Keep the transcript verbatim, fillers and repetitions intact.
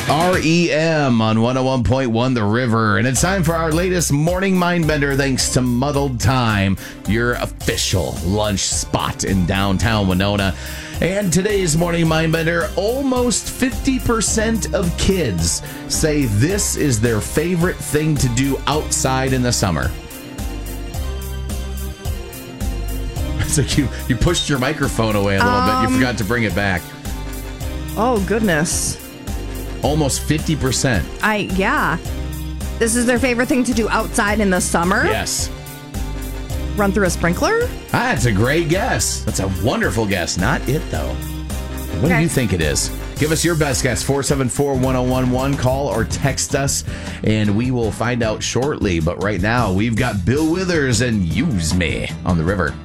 R E M on one oh one point one The River. And it's time for our latest morning Mindbender thanks to Muddled Time, your official lunch spot in downtown Winona. And today's morning Mindbender, almost fifty percent of kids say this is their favorite thing to do outside in the summer. It's like you, you pushed your microphone away a little um, bit. You forgot to bring it back. Oh, goodness. Almost fifty percent. I, yeah. This is their favorite thing to do outside in the summer? Yes. Run through a sprinkler? Ah, that's a great guess. That's a wonderful guess. Not it, though. What okay. do you think it is? Give us your best guess. four seven four, one oh one one. Call or text us, and we will find out shortly. But right now, we've got Bill Withers and Use Me on The River.